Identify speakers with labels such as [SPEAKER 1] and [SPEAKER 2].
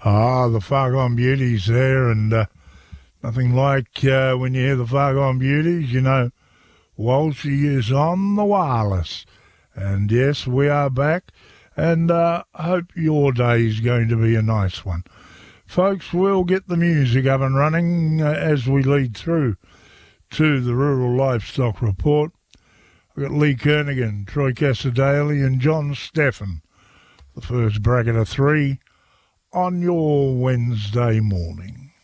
[SPEAKER 1] Ah, the Far Gone Beauties there, and nothing like when you hear the Far Gone Beauties, you know, Walshy is on the wireless. And yes, we are back, and I hope your day is going to be a nice one. Folks, we'll get the music up and running as we lead through to the Rural Livestock Report. We've got Lee Kernaghan, Troy Casadale and John Steffen. The first bracket of three on your Wednesday morning.